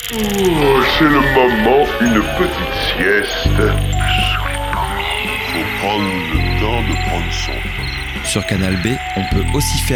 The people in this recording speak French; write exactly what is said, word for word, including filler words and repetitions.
Oh, c'est le moment, une petite sieste. Faut prendre le temps de prendre son temps. Sur Canal B, on peut aussi faire